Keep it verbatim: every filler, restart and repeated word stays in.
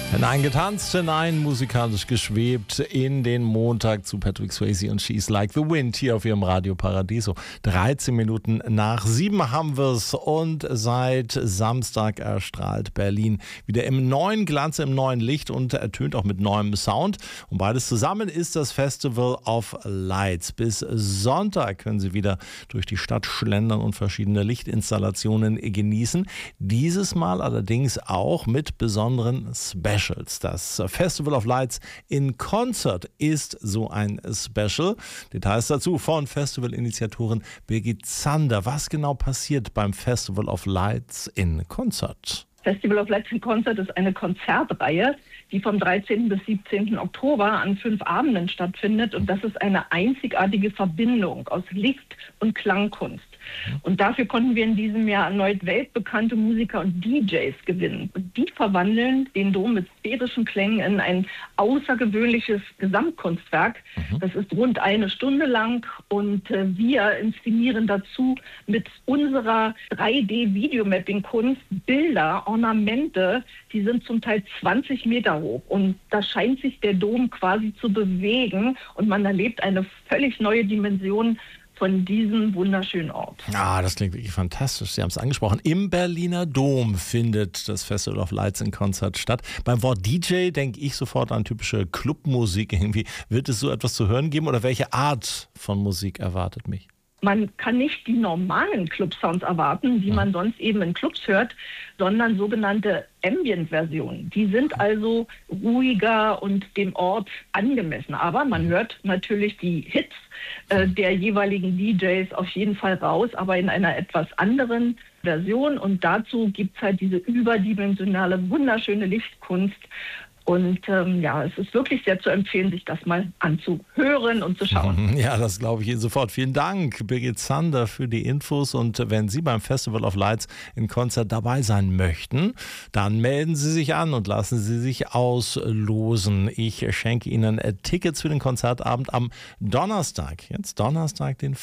Hineingetanzt, hinein musikalisch geschwebt in den Montag zu Patrick Swayze und She's Like the Wind hier auf ihrem Radio Paradiso. dreizehn Minuten nach sieben haben wir es und seit Samstag erstrahlt Berlin wieder im neuen Glanz, im neuen Licht und ertönt auch mit neuem Sound. Und beides zusammen ist das Festival of Lights. Bis Sonntag können Sie wieder durch die Stadt schlendern und verschiedene Lichtinstallationen genießen. Dieses Mal allerdings auch mit besonderen Specials. Das Festival of Lights in Concert ist so ein Special. Details dazu von Festivalinitiatorin Birgit Zander. Was genau passiert beim Festival of Lights in Concert? Festival of Lights in Concert ist eine Konzertreihe, die vom dreizehnten bis siebzehnten Oktober an fünf Abenden stattfindet. Und das ist eine einzigartige Verbindung aus Licht- und Klangkunst. Und dafür konnten wir in diesem Jahr erneut weltbekannte Musiker und D Js gewinnen. Und die verwandeln den Dom mit sphärischen Klängen in ein außergewöhnliches Gesamtkunstwerk. Mhm. Das ist rund eine Stunde lang und äh, wir inszenieren dazu mit unserer drei D-Videomapping-Kunst Bilder, Ornamente, die sind zum Teil zwanzig Meter hoch. Und da scheint sich der Dom quasi zu bewegen und man erlebt eine völlig neue Dimension von diesem wunderschönen Ort. Ah, das klingt wirklich fantastisch. Sie haben es angesprochen. Im Berliner Dom findet das Festival of Lights in Concert statt. Beim Wort D J denke ich sofort an typische Clubmusik irgendwie. Wird es so etwas zu hören geben oder welche Art von Musik erwartet mich? Man kann nicht die normalen Club-Sounds erwarten, die man sonst eben in Clubs hört, sondern sogenannte Ambient-Versionen. Die sind also ruhiger und dem Ort angemessen. Aber man hört natürlich die Hits äh, der jeweiligen D Js auf jeden Fall raus, aber in einer etwas anderen Version. Und dazu gibt es halt diese überdimensionale, wunderschöne Lichtkunst. Und ähm, ja, es ist wirklich sehr zu empfehlen, sich das mal anzuhören und zu schauen. Ja, das glaube ich Ihnen sofort. Vielen Dank, Birgit Zander, für die Infos. Und wenn Sie beim Festival of Lights in Concert dabei sein möchten, dann melden Sie sich an und lassen Sie sich auslosen. Ich schenke Ihnen Tickets für den Konzertabend am Donnerstag. Jetzt Donnerstag, den